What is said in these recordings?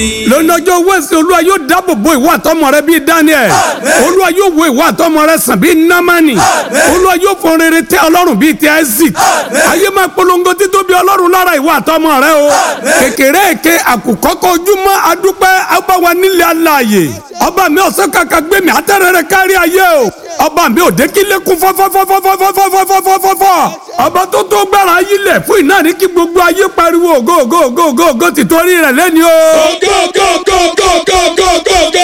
lọ́nàjọ́ wẹ́sì olúwa yóò dáàbò bo ìwọ àtọmọ rẹ bíi Daniel olúwa yóò wo ìwọ àtọmọ rẹ sàn bíi Námánì olúwa yóò fọn rere tẹ́ ọlọ́run bíi ti Isaac ayé máa polongo títóbi ọlọ́run lára ìwọ àtọmọ rẹ o kékeré èké àkùkọ́kọ́ ojúmọ́ adúpẹ́ abáwa nílẹ̀ alààyè ọba mi ọ̀sán kàkà gbé mi àtẹ̀rẹ̀rẹ̀ kárí ayé o ọba mi ò dékìlẹ́kùn fọ́fọ́fọ́fọ́fọ́fọ́fọ́fọ́fọ́ ọba tó tó gbára ayílẹ̀ fún iná ní kí gbogbo ayé pariwo ògo ti torí rẹ̀ lẹ́ni o. Go.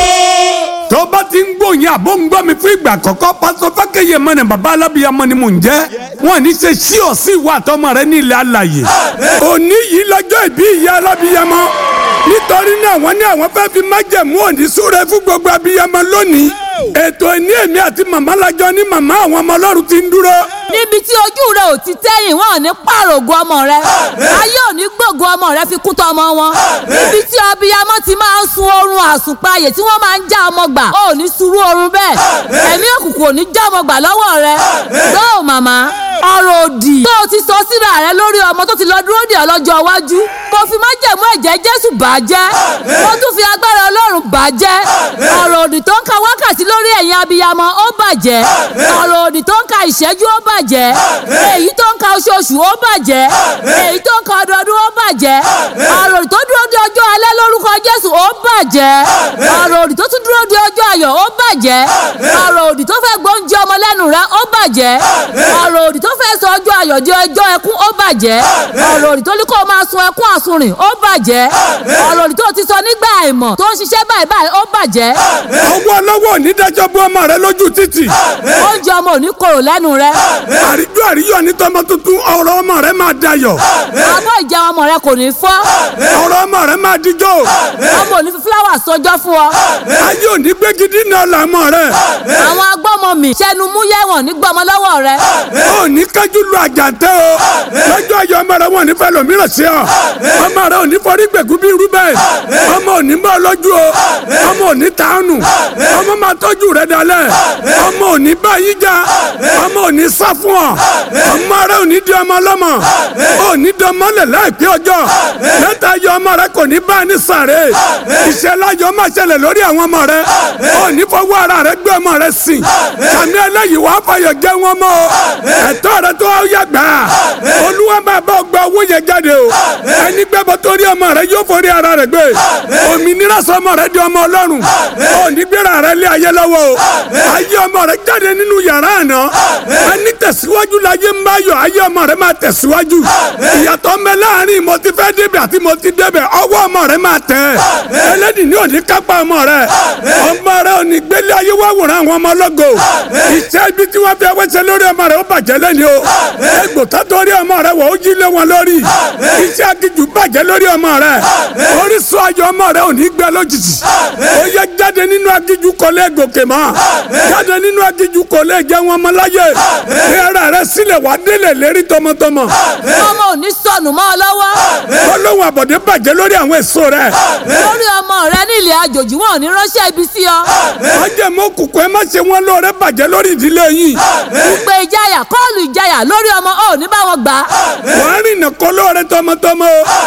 tó bá ti ń gbòyìn àbó ń gbọ́ mi fún ìgbà àkọ́kọ́ pásọ Fákẹ́yẹ mọ́ni bàbá alábìyamọ ni mò ń jẹ́ wọ́n ní ṣe sí ọ̀ sí ìwà àtọmọ rẹ ní ilẹ̀ alàyè òní yìí lọ́jọ́ ìbí ìyá alábìyamọ nítorí náà wọ́n ní àwọn fẹ́ fi májẹ̀mú òní súre fún gbogbo abiyamọ lónìí ètò ìní èmi àti màmá lájọ ní màmá àwọn ọmọ ọlọ́run ti ń dúró. níbi tí ojú rẹ ò ti tẹ́yìn wọn ò ní pààrọ̀ ògo ọmọ rẹ ayé ò ní gbògo ọmọ rẹ fi kún tọmọ wọn níbi tí abiyamọ ti máa ń sun oorun àsùnpayè tí wọ́n máa ń já ọmọ gbà ó ní sùúrù oorun bẹ́ẹ̀ ẹ̀mí òkùnkùn ò ní já ọmọ gbà lọ́wọ́ rẹ gbọ́ màmá ọ̀rọ̀ òdì tó o ti sọ síra rẹ lórí ọmọ tó ti lọ dúró dè ọ́ lọ́jọ́ iwájú mo fi májẹ̀mú ẹ̀jẹ̀ Jésù bàjẹ́ mo tún fi agbára Ọlọ́run bàjẹ́ ọ̀rọ̀ òdì tó ń ka wákàtí lórí ẹ̀yin abiyamọ ó bàjẹ́ ọ̀rọ̀ òdì tó ń ka ìṣẹ́jú ó bàjẹ́ èyí tó ń ka oṣooṣù ó bàjẹ́ èyí tó ń ka ọdọọdún ó bàjẹ́ ọ̀rọ̀ òdì tó dúró de ọjọ́ alẹ́ lórúkọ Jésù ó bàjẹ́ ọ̀rọ̀ òdì tó tún dúró de ọjọ́ ayọ̀ ó bàjẹ́ ọ̀rọ̀ òdì tó fẹ́ gbóúnjẹ ọmọ lẹ́nu rẹ ó bàjẹ́ ọ̀rọ̀ òdì tó fẹ́ sọ ọjọ́ ayọ̀ di ọjọ́ ẹkún ó bàjẹ́ ọ̀rọ̀ òdì tó ní kó o máa sun ẹkún àsunrìn ó bàjẹ́ ọ̀rọ̀ òdì tó ti sọ nígbà àìmọ̀ tó ń ṣiṣẹ́ báyìí ó bàjẹ́. ọwọ́ ọlọ́wọ́ ò ní dájọ́ bú ọmọ rẹ lójú títì. oúnjẹ ọmọ ò ní korò lẹ́nu rẹ. àríjọ́ àríyọ̀ ní tọmọ tuntun ọ̀rọ̀ ọmọ rẹ máa dayọ̀. abọ́ ìjẹun ọmọ rẹ kò ní fọ́. ọ̀rọ̀ ọmọ rẹ máa dijọ́. ọmọ ò ní fi fúláwà sọjọ́ fún ọ. ayé ò ní gbé gidi náà làmọ́ rẹ. àwọn agbọ́mọ mi ṣẹnu mú yẹ̀wọ̀n ní gbọmọ lọ́wọ́ rẹ. ó ní kájú lu àjàntẹ́ o. lọ́jọ́ ayọ̀ ọmọ rẹ wọn ní fẹ́ lòmíràn sí ọ. ọmọ rẹ ò ní forí gbẹ̀gú bí Rúbẹ́n. ọmọ ò ní bọ́ lójú o. ọmọ ò ní tàánù. ọmọ máa tọ́jú rẹ dalẹ̀. ọmọ ò ní bá yí já. ọmọ ò ní sá fún ọ. ọmọ rẹ ò ní di ọmọ lọ́mọ. ò ní dọmọlẹ̀ láìpẹ́ ọjọ́. lẹ́tà ayọ̀ ọmọ rẹ kò ní bá ní sàré. ìṣẹ̀lẹ̀ ayọ̀ máa ṣẹlẹ̀ lórí àwọn ọmọ rẹ. ò ní fọwọ́ ara rẹ gbé ọmọ rẹ sìn. sàmì ẹlẹ́yìí wàá fàyọ̀ jẹ́ wọn mọ́ o. ẹ̀tọ́ rẹ tó yàgbà. Olúwa máa bá ọgbà owó yẹn jáde o. ẹni gbẹ́bọ torí ọmọ rẹ yóò forí ara rẹ gbé. òmìnira sọ ọmọ rẹ di ọmọ Ọlọ́run. ò ní gbéra rẹ lé ayé lọ́wọ́ o. ayé ọmọ rẹ jáde nínú yàrá àná. ẹni tẹ̀síwájú láyé ń bá yọ ayé ọmọ rẹ máa tẹ̀síwájú. ìyàtọ̀ mẹ́ láàrin mo ti fẹ́ débẹ̀ àti mo ti débẹ̀ ọwọ́ ọmọ rẹ máa tẹ̀. ẹlẹ́dì ní òní kápá ọmọ rẹ. ọmọ rẹ ò ní gbélé ayé wá wòrán àwọn ọmọ ọlọ́gọ. iṣẹ́ ibi tí wọ́n fi ẹwẹ́sẹ̀ lórí ọmọ rẹ ó bàjẹ́ lẹ́ni o. egbò tátọ́rí ọmọ rẹ wọ̀ ó jí lé wọn lórí. iṣẹ́ akíjù bàjẹ́ lórí ọmọ rẹ. orísun ayọ̀ ọmọ rẹ ò ní gbẹ lójijì. ó yẹ jáde nínú akíjù kò lè gòkè mọ́. jáde nínú akíjù kò lè jẹ́ wọn mọ́ láyé. ẹ̀rọ rẹ sílẹ̀ wá délẹ̀ lérí tọmọtọmọ. ọmọ ò ní sọnù mọ́ ọ lọ́wọ́. Ọlọ́run àbọ̀dé bàjẹ́ lórí àwọn èso rẹ. lórí ọmọ rẹ ní ilẹ̀ àjòjì wọn ò ní ránṣẹ́ ibi sí ọ. ọjọ́ mọ́ kùkù ẹ má ṣe wọn lóore bàjẹ́ lórí ìdílé yìí. ìpè ìjayà kọ́ọ̀lù ìjayà lórí ọmọ ò ní bá wọn gbà. wọ́n rìn nà kọ́ lóore tọmọtọmọ.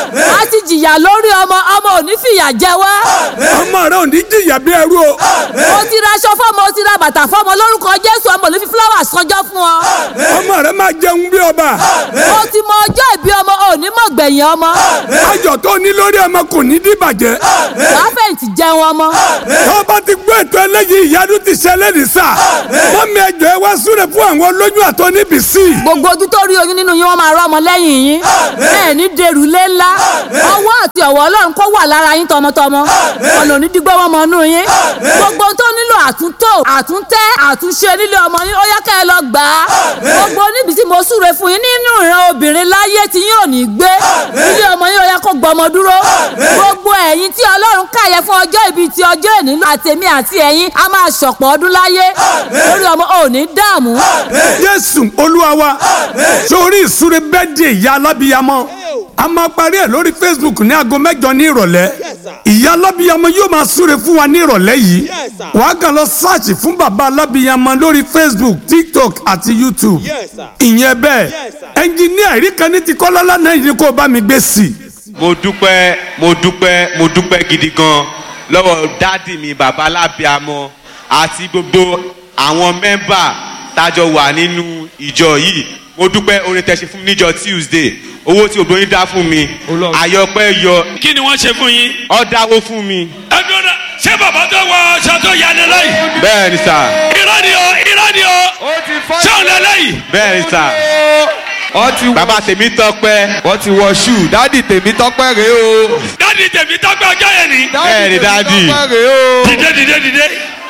a ti jìyà lórí ọmọ ò ní fìyà jẹ wá. ọmọ rẹ ò ní jìyà bí ẹrú o. o ti ra aṣọ fọmọ o ti ra bàtà fọmọ lórúkọ Jésù ọmọ ò ní fi fúláwà sọjọ́ fún ọ. ọmọ rẹ máa jẹun bí ọba. o ti mọ ọjọ́ ìbí ọmọ ò ní mọ̀ gbẹ̀yìn ọmọ. ayọ̀ tó ní lórí ọmọ kò ní dìbàjẹ́. wàá fẹ̀yìntì jẹun ọmọ. tó bá ti gbọ́ ètò eléyìí ìyanu ti ṣẹlẹ̀ ní sà. mọ́mí ẹjọ́ ẹ wá súre fún àwọn olóyún àtọ́ níbi sí. gbogbo ojú tó rí oyún nínú yín wọ́n máa rọ́ ọmọ lẹ́yìn yín. bẹ́ẹ̀ ní dèrú lé ńlá. ọwọ́ àti ọ̀wọ́ Ọlọ́run kó wà lára yín tọmọtọmọ. ọ̀nà onídìgbò wọn mọ̀ nù yín. gbogbo tó nílò àtúntò àtúntẹ́ àtúnṣe nílé ọmọ yín ó yá ká ẹ lọ gbà á. gbogbo níbi tí mo súre fún yín nínú ìran obìnrin láyé tí yín ò ní gbé. ilé ọmọ yín ó yá kó gbọmọ dúró. gbogbo ẹ̀yin tí Ọlọ́run káyẹ fún ọjọ́ ìbí ti ọjọ́ ìní àtèmi àti ẹ̀yin a máa ṣọ̀pọ̀ ọdún láyé. lórí ọmọ ò ní dààmú. Jésù Olúwa wa sórí ìsúre bẹ́ẹ̀dì ìyá alábíyamọ a máa parí ẹ̀ lórí Facebook ní aago 8 ní ìrọ̀lẹ́. ìyá alábíyamọ yóò máa súre fún wa ní ìrọ̀lẹ́ yìí. wàá kàn lọ sáàchì fún bàbá alábíyamọ lórí Facebook, TikTok àti YouTube. ìyẹn bẹ́ẹ̀ ẹnjìníà ìrí kan ní ti Kọ́lá lánàá yìí ni kò bá mi gbé sí i. mo dúpẹ́ gidi gan lọ́wọ́ dádì mi bàbá alábíàmọ́ àti gbogbo àwọn mẹ́mbà tájọ wà nínú ìjọ yìí. Mo dúpẹ́ orin tẹ́ ṣe fún mi níjọ́ Tuesday, owó tí obìnrin dá fún mi, àyọpẹ́ yọ. Kí ni wọ́n ṣe fún yín? Ó dáwó fún mi. Ẹ̀dùnà ṣé bàbá tó wọ aṣọ tó yà ni lẹ́yìn? Bẹ́ẹ̀ni sà. Irọ́ ni o. Ṣé òun lẹ lẹ́yìn? Bẹ́ẹ̀ni sà. Bàbá tèmi tọ́pẹ́. wọ́n ti wọ ṣù dádì tèmi tọ́pẹ́ rèé o. Dádì tèmi tọ́pẹ́ ọjọ́ yẹn ni. Bẹ́ẹ̀ni dádì. tọ́pẹ́ rèé o. Dìde.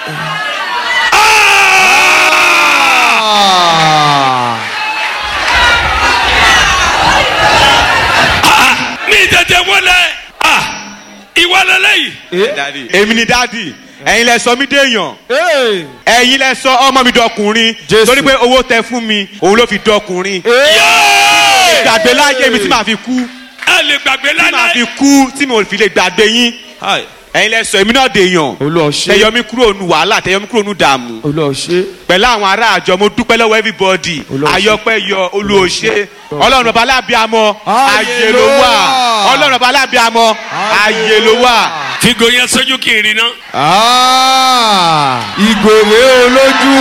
Mi tètè wọlé. Ìwọlé lẹ́yìn. Èmi ni dádì. Ẹ̀yin lẹ sọ mí déèyàn. Ẹ̀yin lẹ sọ ọmọ mi dọkùnrin. Torí pé owó tẹ fún mi òun ló fi dọkùnrin. Gbàgbé láyé mi tí màá fi kú. Ẹ lè gbàgbé tí màá láyé. fi kú tí mo fi lè gbàgbé yín. Ẹ̀yin lẹ sọ èmi náà déèyàn. Tẹ̀yọ mi kúrò nù wàhálà, tẹ̀yọ mi kúrò nù dààmú. Pẹ̀lú àwọn ará àjọ mo dúpẹ́ lọ́wọ́ everybody. Ayọ̀pẹ́ yọ olùòṣè. Ọlọ́run bàbá alábíàmọ́ ayé ló wà. Ọlọ́run bàbá alábíàmọ́ ayé ló wà. Fígo yẹn sójú kì í rí ná. Ìgòrè olójú.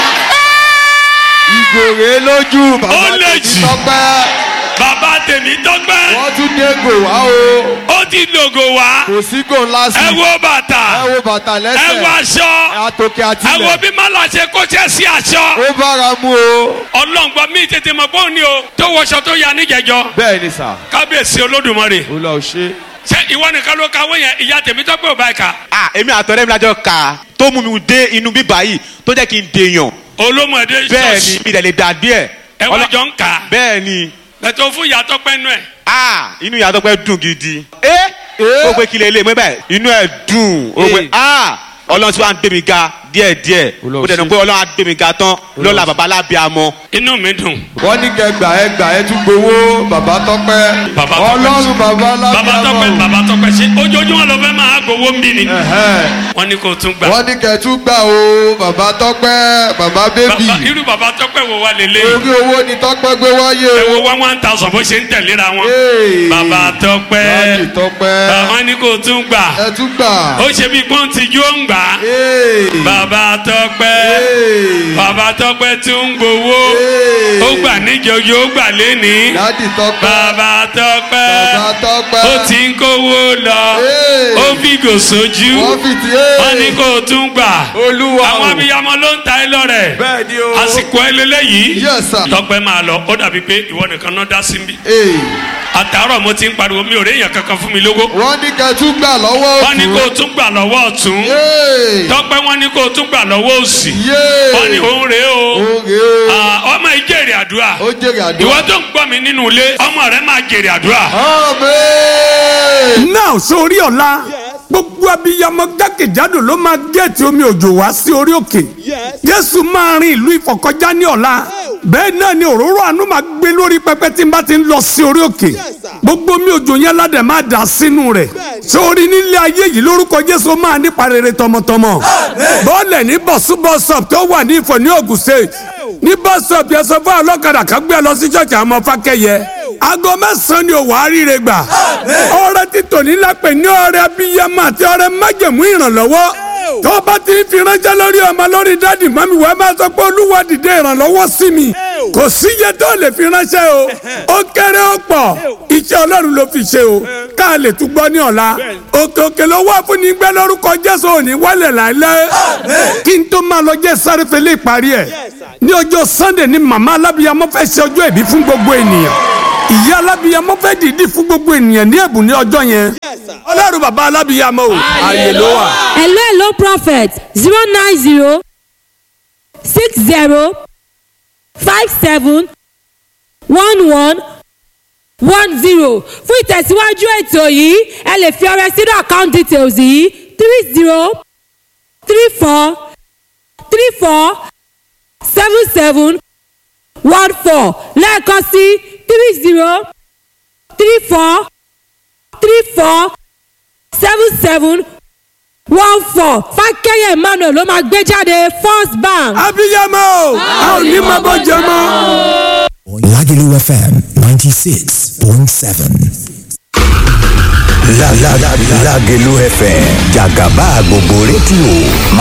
Ìgòrè lójú bàbá Ó lè tèmi jì. tọ́pẹ́. Bàbá tèmi tọ́pẹ́. wọ́n tún dé gò wá o. Ó ti lògò wá. kò sí gò ńlá sí. Ẹ wo bàtà. ẹ wo bàtà lẹ́sẹ̀. Ẹ wo aṣọ. àtòkè Ẹ àtìlẹ̀. wo bí màlá ṣe kóṣẹ́ sí aṣọ. ó bára mu o. Ọlọ́ngbọ́n mi tètè mọ̀ bóun ni o. Tó wọṣọ tó ya níjẹ̀jọ́. bẹ́ẹ̀ ni sà. Kábíyèsí Olódùmarè. ó lọ ṣe. Ṣé ìwọ nìkan ló kawé yẹn? Ìyá tèmi tọ́pẹ́ ò bá ẹ̀ kà. Èmi àtọ̀rẹ́ mi lájọ kà tó mú mi dé inú bíbá yìí tó jẹ́ kí n dèèyàn. Olómọdé Bẹ́ẹ̀ni mi dẹ̀ lè dàgbé ẹ̀. Ẹ wá jọ ń kà. Bẹ́ẹ̀ni. Bẹ̀tọ̀ fún ìyá tọ́pẹ́ nú ẹ̀. Inú ìyá Tọ́pẹ́ dùn gidi. Ó pé kí lè lè mọ́ báyìí inú ẹ̀ dùn. Ó pé Ọlọ́run tí wàá ń gbé mi ga díẹ̀díẹ̀. Ó dẹ̀ nù pé Ọlọ́run á gbé mi ga tán lọ́la bàbá alábíàmọ́. Inú mi dùn. wọ́n ní kẹ́ gbà ẹ tún gbowó bàbá tọ́pẹ́. Bàbá Tọ́pẹ́. ọlọ́run bàbá Bàbá Tọ́pẹ́ ṣe ojoojúmọ́ ló fẹ́ máa gbowó ń bí ni. Wọ́n ní kó tún gbà. wọ́n ní kẹ́ tún gbà o bàbá tọ́pẹ́ bàbá bébì. Irú bàbá Tọ́pẹ́ wo wà lélẹ̀? orí owó ni tọ́pẹ́ gbé wáyé Ẹ o. wo 1,000 bó ṣe ń tẹ̀léra wọn. Bàbá dádì Tọ́pẹ́. tọ́pẹ́. Wọ́n ní kó tún gbà. ẹ tún gbà. Ó ṣe bí pọ́ǹtì jó ń gbà. Bàbá Tọ́pẹ́. Bàbá Tọ́pẹ́ tún ń gbowó. Ó gbà níjọ́jọ́ ó gbà léni. dádì tọ́pẹ́. Bàbá Tọ́pẹ́. bàbá tọ́pẹ́. Ó ti ń kówó lọ. Ó fìgò sójú. wọ́n fi ti Wọ́n ní kó tún gbà. olúwa o. Àwọn abiyamọ ló ń ta ẹ lọ́rẹ̀. bẹ́ẹ̀ ni o. Àsìkò ẹlẹ́lẹ́yìí. Yes, sir. Tọ́pẹ́ máa lọ. Ó dàbí pé ìwọ nìkan náà dá sí mi. Àtàárọ̀ mo ti ń pariwo mi ò rí èèyàn kankan fún mi lówó. wọ́n ní kẹ́ tún gbà lọ́wọ́ òtún. Wọ́n ní kó tún gbà lọ́wọ́ ọ̀tún. Tọ́pẹ́ wọ́n ní kó tún gbà lọ́wọ́ òsì. Wọ́n ní òun rèé o. Ọmọ yìí jèrè àdúrà. ó jèrè àdúrà. Ìwọ tó ń gbọ́ mi nínú ilé, ọmọ rẹ máa jèrè àdúrà. Àmín. náà sórí ọ̀la gbogbo abiyamọ jákèjádò ló máa gẹ̀ẹ́tì omi òjò wá sí orí òkè Jésù máa rin ìlú Ìfọ̀kọjá ní ọ̀la bẹ́ẹ̀ náà ni òróró àánú máa gbé lórí pẹpẹ tí n bá ti ń lọ sí orí òkè gbogbo omi òjò yẹn ládẹ̀ máa dà sínú rẹ̀ sórí nílé ayé yìí lórúkọ Jésù máa nípa rere tọmọtọmọ bọ́ọ̀lẹ̀ ní bọ̀súbọ̀sọ̀p tó wà ní Ifọ̀ ní Ògùn State ní bọ́sọ̀p yẹn sọ fún ọlọ́kadà kan gbé lọ sí ṣọ́ọ̀ṣì àwọn ọmọ Fákẹ́yẹ aago 9 ni òwò àríire gbà ọrẹ títò nílápẹ̀ ní ọrẹ abiyamọ àti ọrẹ májẹ̀mú ìrànlọ́wọ́ tó bá ti fi ránṣẹ́ lórí ọmọ lórí dádì mọ́mí wẹ́ẹ́ máa sọ pé Olúwa dìde ìrànlọ́wọ́ sí mi kò sí iye tó lè fi ránṣẹ́ o ó kéré ó pọ̀ iṣẹ́ Ọlọ́run ló fi ṣe o ká lè tún gbọ́ ní ọ̀la òkè òkè ló wà fún ní gbẹ́ lórúkọ Jésù òní wálẹ̀ láìlẹ́ kí n tó máa lọ jẹ́ sáré fẹlẹ́ ìparí ẹ̀ ní ọjọ́ Sunday ni màmá alábìyamọ fẹ́ ṣe ọjọ́ ìbí fún gbogbo ènìyàn ìyá alábìyamọ fẹ́ dìídì fún gbogbo ènìyàn ní ẹ̀bùn ní ọjọ́ yẹn Ọlọ́run bàbá alábìyamọ o ààyè ló wà. hello prophet 090 60 57 11 10 fún ìtẹ̀síwájú ètò yìí ẹ lè fi ọrẹ sínú account details yìí 30 34 34 77 14 lẹ́ẹ̀kan sí 30 34 34 77 14 Fákẹ́yẹ Emmanuel ló máa gbé jáde First Bank. abiyamọ a ò ní máa bọ́ jẹ mọ́. Lagelu FM 96.7. Lágelú FM, Jàgàbá gbogbo rédíò.